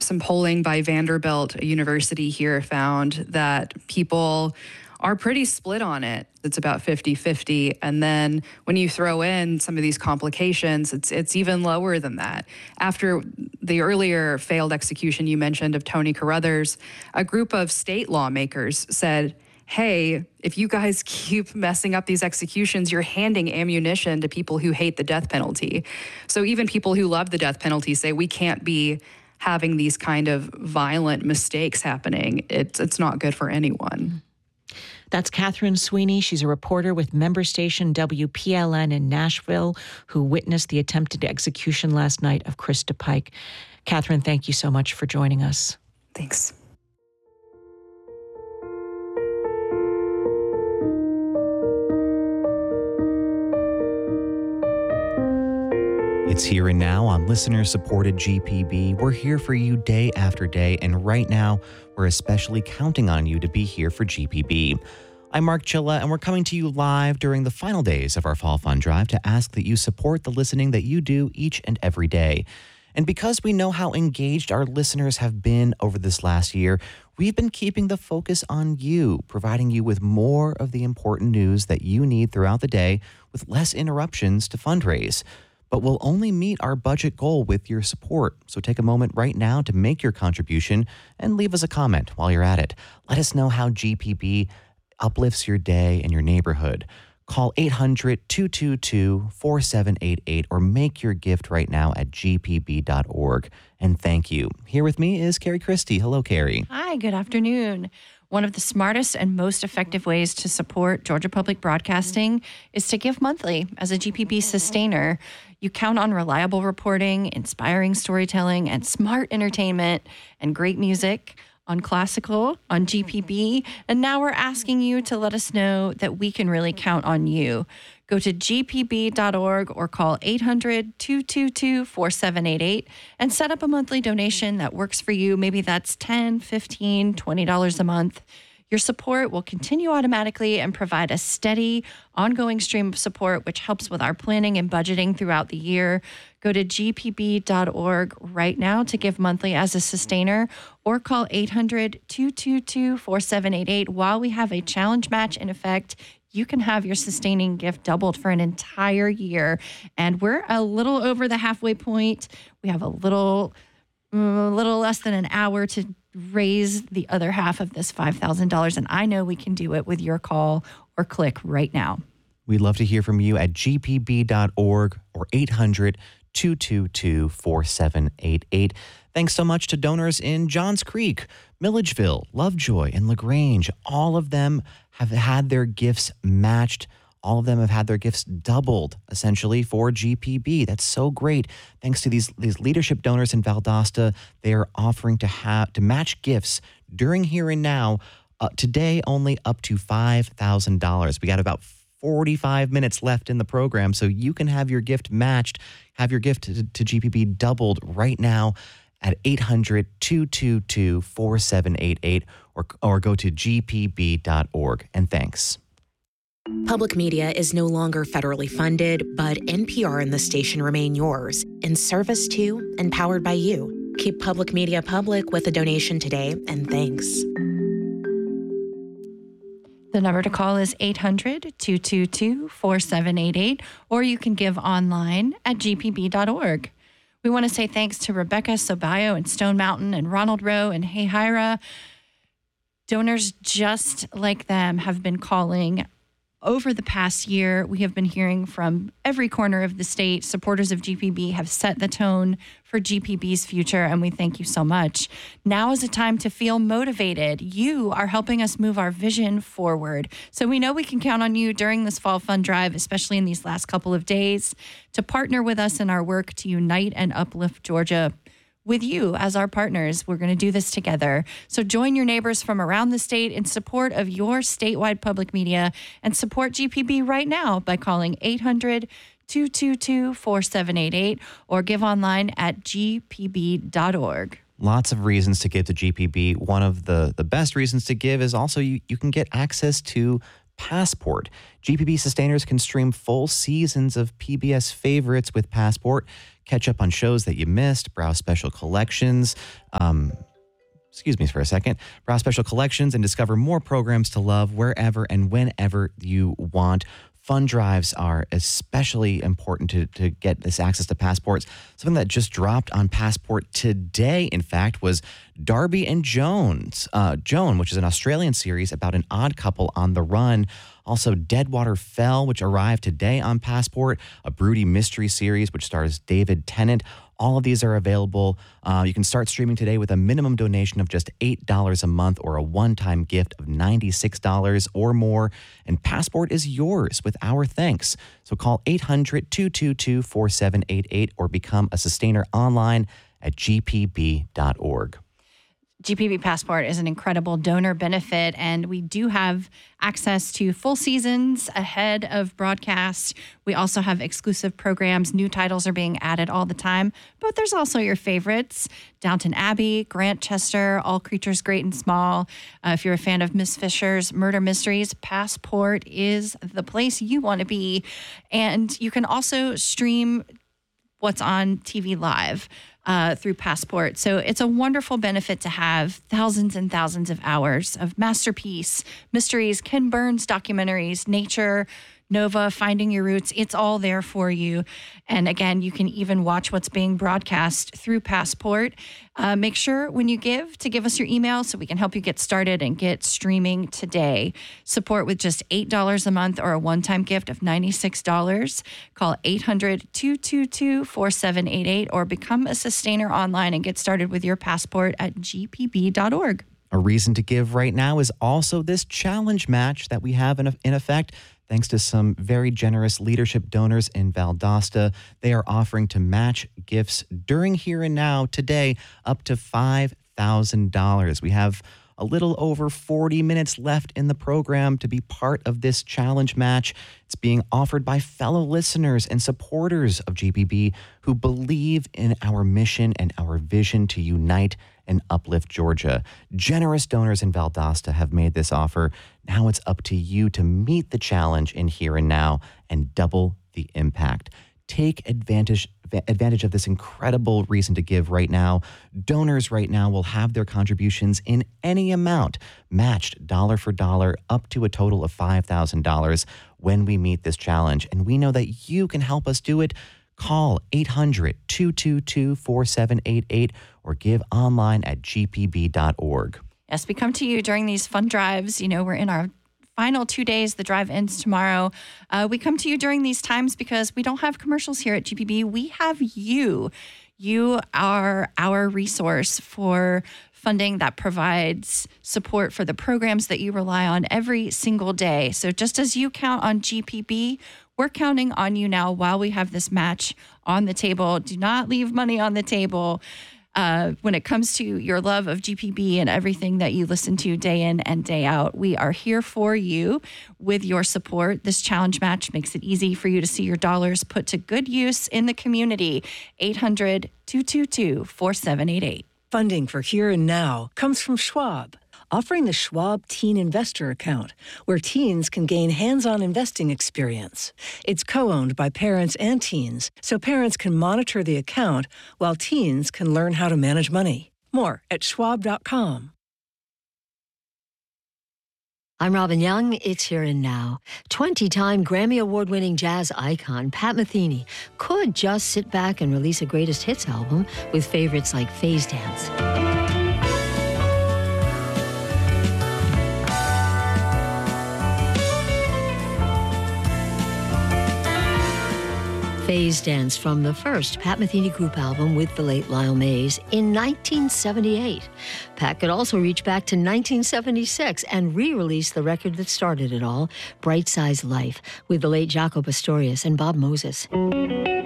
some polling by Vanderbilt, a university here, found that people are pretty split on it. It's about 50-50. And then when you throw in some of these complications, it's even lower than that. After the earlier failed execution you mentioned of Tony Carruthers, a group of state lawmakers said, hey, if you guys keep messing up these executions, you're handing ammunition to people who hate the death penalty. So even people who love the death penalty say we can't be having these kind of violent mistakes happening. It's not good for anyone. That's Catherine Sweeney. She's a reporter with member station WPLN in Nashville who witnessed the attempted execution last night of Krista Pike. Catherine, thank you so much for joining us. Thanks. It's Here and Now on listener-supported GPB. We're here for you day after day, and right now, we're especially counting on you to be here for GPB. I'm Mark Chilla, and we're coming to you live during the final days of our Fall Fund Drive to ask that you support the listening that you do each and every day. And because we know how engaged our listeners have been over this last year, we've been keeping the focus on you, providing you with more of the important news that you need throughout the day with less interruptions to fundraise. But we'll only meet our budget goal with your support. So take a moment right now to make your contribution and leave us a comment while you're at it. Let us know how GPB uplifts your day and your neighborhood. Call 800-222-4788 or make your gift right now at gpb.org. And thank you. Here with me is Carrie Christie. Hello, Carrie. Hi, good afternoon. One of the smartest and most effective ways to support Georgia Public Broadcasting is to give monthly as a GPB sustainer. You count on reliable reporting, inspiring storytelling, and smart entertainment and great music on Classical, on GPB. And now we're asking you to let us know that we can really count on you. Go to gpb.org or call 800-222-4788 and set up a monthly donation that works for you. Maybe that's $10, $15, $20 a month. Your support will continue automatically and provide a steady, ongoing stream of support, which helps with our planning and budgeting throughout the year. Go to gpb.org right now to give monthly as a sustainer or call 800-222-4788. While we have a challenge match in effect, you can have your sustaining gift doubled for an entire year. And we're a little over the halfway point. We have a little less than an hour to raise the other half of this $5,000. And I know we can do it with your call or click right now. We'd love to hear from you at gpb.org or 800-222-4788. Thanks so much to donors in Johns Creek, Milledgeville, Lovejoy, and LaGrange. All of them have had their gifts matched. All of them have had their gifts doubled, essentially, for GPB. That's so great. Thanks to these leadership donors in Valdosta, they are offering to match gifts during Here and Now, today only up to $5,000. We got about 45 minutes left in the program, so you can have your gift matched, have your gift to GPB doubled right now at 800-222-4788 or go to gpb.org. And thanks. Public media is no longer federally funded, but NPR and the station remain yours, in service to and powered by you. Keep public media public with a donation today, and thanks. The number to call is 800-222-4788, or you can give online at gpb.org. We want to say thanks to Rebecca Sobayo and Stone Mountain and Ronald Rowe and Hey Hira. Donors just like them have been calling. Over the past year, we have been hearing from every corner of the state. Supporters of GPB have set the tone for GPB's future, and we thank you so much. Now is a time to feel motivated. You are helping us move our vision forward. So we know we can count on you during this Fall Fund Drive, especially in these last couple of days, to partner with us in our work to unite and uplift Georgia. With you as our partners, we're going to do this together. So join your neighbors from around the state in support of your statewide public media and support GPB right now by calling 800-222-4788 or give online at gpb.org. Lots of reasons to give to GPB. One of the best reasons to give is also you can get access to Passport. GPB sustainers can stream full seasons of PBS favorites with Passport. catch up on shows that you missed, browse special collections. Excuse me for a second. Browse special collections and discover more programs to love wherever and whenever you want. Fund drives are especially important to get this access to passports. Something that just dropped on Passport today, in fact, was Darby and Joan, which is an Australian series about an odd couple on the run. Also, Deadwater Fell, which arrived today on Passport, a broody mystery series which stars David Tennant. All of these are available. You can start streaming today with a minimum donation of just $8 a month or a one-time gift of $96 or more. And Passport is yours with our thanks. So call 800-222-4788 or become a sustainer online at gpb.org. GPB Passport is an incredible donor benefit, and we do have access to full seasons ahead of broadcast. We also have exclusive programs. New titles are being added all the time, but there's also your favorites: Downton Abbey, Grantchester, All Creatures Great and Small. If you're a fan of Miss Fisher's Murder Mysteries, Passport is the place you want to be. And you can also stream what's on TV live through Passport. So it's a wonderful benefit to have thousands and thousands of hours of masterpiece, mysteries, Ken Burns documentaries, nature, Nova, Finding Your Roots. It's all there for you. And again, you can even watch what's being broadcast through Passport. Make sure when you give us your email so we can help you get started and get streaming today. Support with just $8 a month or a one-time gift of $96. Call 800-222-4788 or become a sustainer online and get started with your Passport at gpb.org. A reason to give right now is also this challenge match that we have in effect. Thanks to some very generous leadership donors in Valdosta, they are offering to match gifts during Here and Now today up to $5,000. We have a little over 40 minutes left in the program to be part of this challenge match. It's being offered by fellow listeners and supporters of GPB who believe in our mission and our vision to unite and uplift Georgia. Generous donors in Valdosta have made this offer. Now it's up to you to meet the challenge in Here and Now and double the impact. Take advantage of this incredible reason to give right now. Donors right now will have their contributions in any amount matched dollar for dollar up to a total of $5,000 when we meet this challenge. And we know that you can help us do it. Call 800-222-4788 or give online at gpb.org. Yes, we come to you during these fund drives. You know, we're in our final 2 days. The drive ends tomorrow. We come to you during these times because we don't have commercials here at GPB. We have you. You are our resource for funding that provides support for the programs that you rely on every single day. So just as you count on GPB, we're counting on you now while we have this match on the table. Do not leave money on the table. When it comes to your love of GPB and everything that you listen to day in and day out, we are here for you with your support. This challenge match makes it easy for you to see your dollars put to good use in the community. 800-222-4788. Funding for Here and Now comes from Schwab, offering the Schwab Teen Investor Account, where teens can gain hands-on investing experience. It's co-owned by parents and teens, so parents can monitor the account while teens can learn how to manage money. More at schwab.com. I'm Robin Young. It's Here and Now. 20-time Grammy Award-winning jazz icon Pat Metheny could just sit back and release a greatest hits album with favorites like Phase Dance. Phase Dance from the first Pat Metheny Group album with the late Lyle Mays in 1978. Pat could also reach back to 1976 and re-release the record that started it all, Bright Size Life, with the late Jaco Pastorius and Bob Moses.